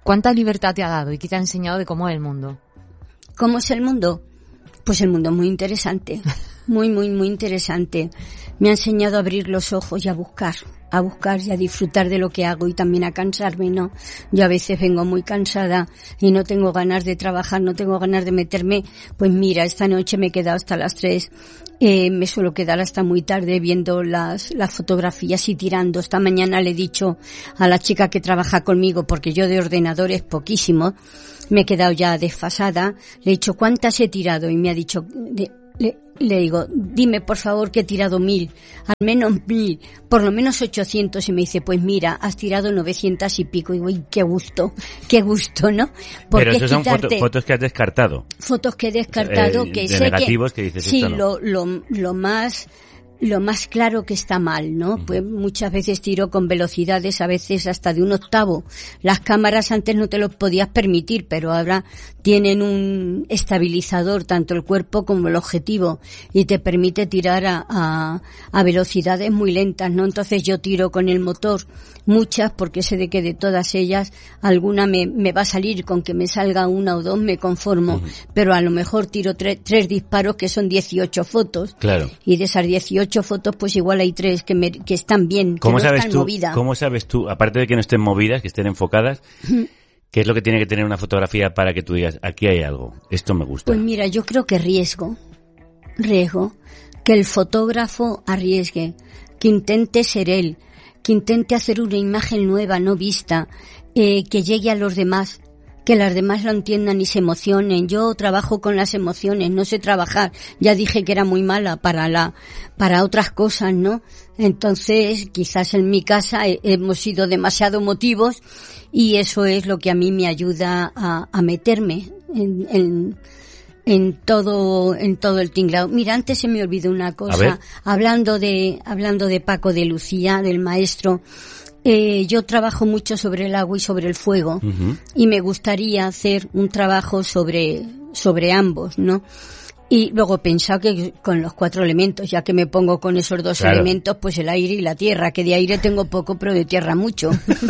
F: ¿Cuánta libertad te ha dado y qué te ha enseñado de cómo es el mundo?
G: ¿Cómo es el mundo? Pues el mundo es muy interesante, muy, muy, muy interesante. Me ha enseñado a abrir los ojos y a buscar, a buscar y a disfrutar de lo que hago y también a cansarme, ¿no? Yo a veces vengo muy cansada y no tengo ganas de trabajar, no tengo ganas de meterme. Pues mira, esta noche me he quedado hasta las tres, eh, me suelo quedar hasta muy tarde viendo las, las fotografías y tirando. Esta mañana le he dicho a la chica que trabaja conmigo, porque yo de ordenadores poquísimo, me he quedado ya desfasada, le he dicho cuántas he tirado y me ha dicho, le, le, le digo, dime por favor que he tirado mil, al menos mil, por lo menos ochocientos, y me dice, pues mira, has tirado novecientas y pico, y digo, uy, qué gusto, qué gusto, ¿no?
E: Porque pero esos son foto, fotos que has descartado.
G: Fotos que he descartado,
E: eh,
G: que
E: de
G: sé
E: negativos
G: que,
E: que dices
G: sí,
E: esto no.
G: lo, lo, lo más... lo más claro que está mal, ¿no? Pues muchas veces tiro con velocidades, a veces hasta de un octavo. Las cámaras antes no te lo podías permitir, pero ahora tienen un estabilizador, tanto el cuerpo como el objetivo, y te permite tirar a, a, a velocidades muy lentas, ¿no? Entonces yo tiro con el motor muchas, porque sé de que de todas ellas, alguna me, me va a salir, con que me salga una o dos me conformo, uh-huh. pero a lo mejor tiro tre, tres disparos que son dieciocho fotos.
E: Claro.
G: Y de esas dieciocho fotos, pues igual hay tres que, me, que están bien,
E: ¿Cómo
G: que no
E: sabes
G: están
E: tú,
G: movidas.
E: ¿Cómo sabes tú, aparte de que no estén movidas, que estén enfocadas, qué es lo que tiene que tener una fotografía para que tú digas, aquí hay algo, esto me gusta?
G: Pues mira, yo creo que riesgo, riesgo, que el fotógrafo arriesgue, que intente ser él, que intente hacer una imagen nueva, no vista, eh, que llegue a los demás, que las demás lo entiendan y se emocionen. Yo trabajo con las emociones, no sé trabajar. Ya dije que era muy mala para la, para otras cosas, ¿no? Entonces, quizás en mi casa he, hemos sido demasiado emotivos y eso es lo que a mí me ayuda a, a meterme en, en, en todo, en todo el tinglado. Mira, antes se me olvidó una cosa. Hablando de, hablando de Paco de Lucía, del maestro. Eh, yo trabajo mucho sobre el agua y sobre el fuego, uh-huh. y me gustaría hacer un trabajo sobre, sobre ambos, ¿no? Y luego he pensado que con los cuatro elementos, ya que me pongo con esos dos claro. elementos, pues el aire y la tierra, que de aire tengo poco, pero de tierra mucho.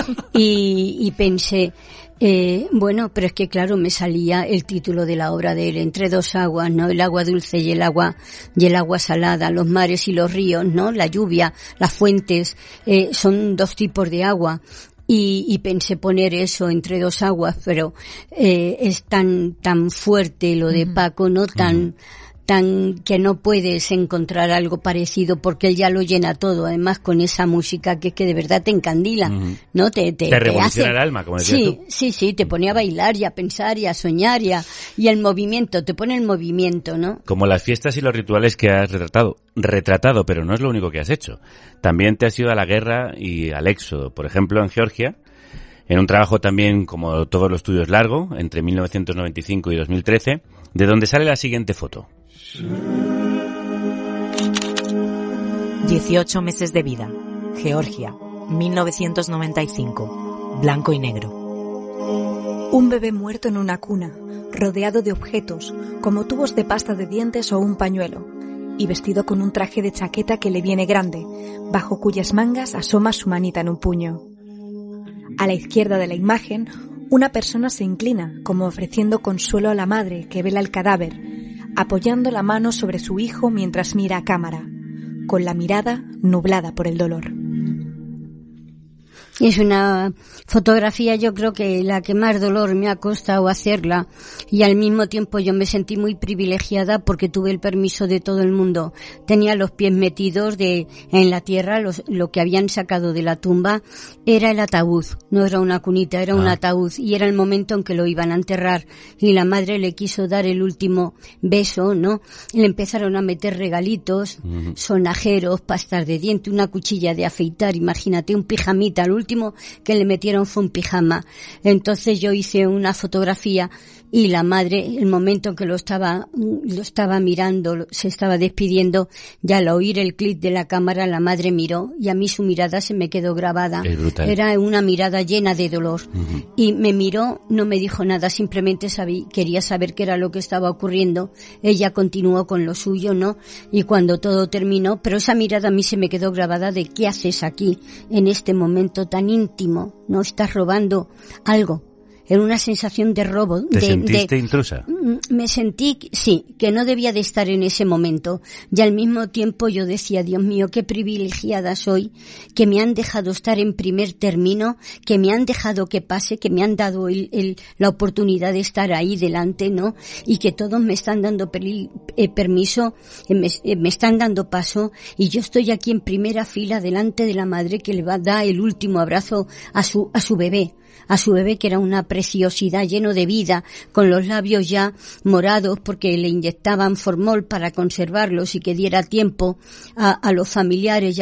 G: y, y pensé, eh, bueno, pero es que claro, me salía el título de la obra de él, Entre dos aguas, ¿no? El agua dulce y el agua, y el agua salada, los mares y los ríos, ¿no? La lluvia, las fuentes, eh, son dos tipos de agua. Y, y pensé poner eso, Entre dos aguas, pero eh, es tan tan fuerte lo de Paco, no tan uh-huh. tan que no puedes encontrar algo parecido porque él ya lo llena todo, además con esa música que que de verdad te encandila, uh-huh. ¿no? Te te,
E: te revoluciona
G: te hace,
E: el alma, como decías
G: sí,
E: tú.
G: Sí, sí, te pone a bailar y a pensar y a soñar y, a, y el movimiento, te pone el movimiento, ¿no?
E: Como las fiestas y los rituales que has retratado, retratado, pero no es lo único que has hecho. También te has ido a la guerra y al éxodo, por ejemplo, en Georgia, en un trabajo también, como todos los tuyos, largo, entre mil novecientos noventa y cinco y dos mil trece, de donde sale la siguiente foto.
I: dieciocho meses de vida. Georgia, mil novecientos noventa y cinco. Blanco y negro.
J: Un bebé muerto en una cuna, rodeado de objetos, como tubos de pasta de dientes o un pañuelo, y vestido con un traje de chaqueta que le viene grande, bajo cuyas mangas asoma su manita en un puño. A la izquierda de la imagen, una persona se inclina, como ofreciendo consuelo a la madre que vela el cadáver, apoyando la mano sobre su hijo mientras mira a cámara, con la mirada nublada por el dolor.
G: Es una fotografía, yo creo que la que más dolor me ha costado hacerla, y al mismo tiempo yo me sentí muy privilegiada porque tuve el permiso de todo el mundo. Tenía los pies metidos de en la tierra, los, lo que habían sacado de la tumba era el ataúd, no era una cunita, era ah. un ataúd, y era el momento en que lo iban a enterrar, y la madre le quiso dar el último beso, ¿no? Le empezaron a meter regalitos, uh-huh. sonajeros, pastas de diente, una cuchilla de afeitar, imagínate, un pijamita, el último que le metieron fue un pijama. Entonces yo hice una fotografía y la madre, el momento en que lo estaba, lo estaba mirando, se estaba despidiendo, ya al oír el clic de la cámara, la madre miró y a mí su mirada se me quedó grabada. Era una mirada llena de dolor. Uh-huh. Y me miró, no me dijo nada, simplemente sabí, quería saber qué era lo que estaba ocurriendo. Ella continuó con lo suyo, ¿no? Y cuando todo terminó, pero esa mirada a mí se me quedó grabada de ¿qué haces aquí en este momento tan íntimo? ¿No? Estás robando algo. Era una sensación de robo.
E: ¿Te
G: de,
E: sentiste
G: de,
E: intrusa?
G: Me sentí, sí, que no debía de estar en ese momento. Y al mismo tiempo yo decía, Dios mío, qué privilegiada soy, que me han dejado estar en primer término, que me han dejado que pase, que me han dado el, el, la oportunidad de estar ahí delante, ¿no? Y que todos me están dando peli, eh, permiso, eh, me, eh, me están dando paso, y yo estoy aquí en primera fila delante de la madre que le va a dar el último abrazo a su, a su bebé. a su bebé, que era una preciosidad, lleno de vida, con los labios ya morados porque le inyectaban formol para conservarlos y que diera tiempo a, a los familiares